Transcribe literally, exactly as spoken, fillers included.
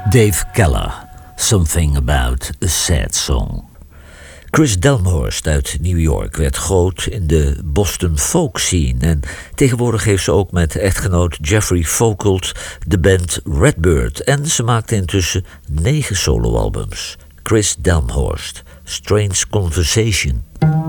Dave Keller, Something About a Sad Song. Chris Delmhorst uit New York werd groot in de Boston folk scene en tegenwoordig heeft ze ook met echtgenoot Jeffrey Focult de band Redbird en ze maakte intussen negen soloalbums. Chris Delmhorst, Strange Conversation.